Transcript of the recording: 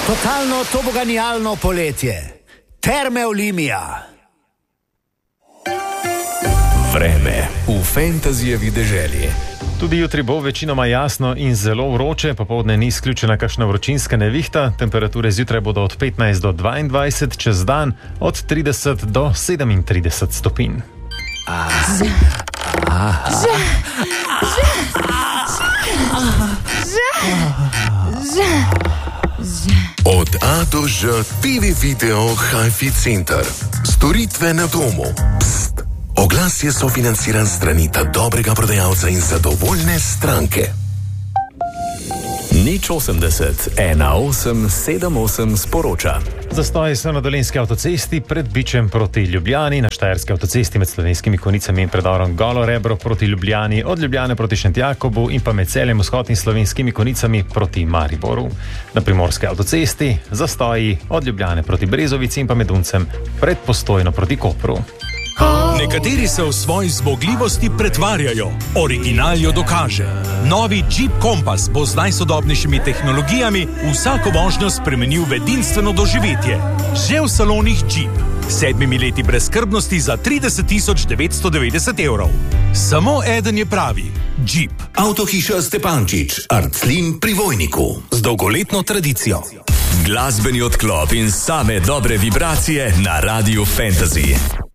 Totalno toboganijalno poletje. Terme Olimia. Vreme v fantazijevi deželi. Tudi jutri bo večinoma jasno in zelo vroče, popoldne ni izključena kakšna vročinska nevihta, temperature zjutraj bodo od 15 do 22, čez dan od 30 do 37 stopinj. Od A do Ž TV Video Hi-Fi Center. Storitve na domu. Pst. Oglas je sofinanciran strani dobrega prodajalca in zadovoljne stranke. Nič 80 1878 sporoča. Zastoji so na Dolenjski avtocesti pred Bičem proti Ljubljani, na Štajerski avtocesti med Slovenskimi Konicami in predorom Golo Rebro proti Ljubljani, od Ljubljane proti Šentjakobu in pa med Celjem Vzhod in Slovenskimi Konicami proti Mariboru. Na Primorski avtocesti zastoji od Ljubljane proti Brezovici in pa med Uncem pred Postojno proti Kopru. Nekateri se v svoji zmogljivosti pretvarjajo, original jo dokaže. Novi Jeep Compass bo z najsodobnejšimi tehnologijami vsako vožnjo spremenil v edinstveno doživetje. Že v salonih Jeep. 7 leti brezskrbnosti za 30.990 evrov. Samo eden je pravi. Jeep. Avtohiša Stepančič, Arclin pri Vojniku. Z dolgoletno tradicijo. Glasbeni odklop in same dobre vibracije na Radiu Fantasy.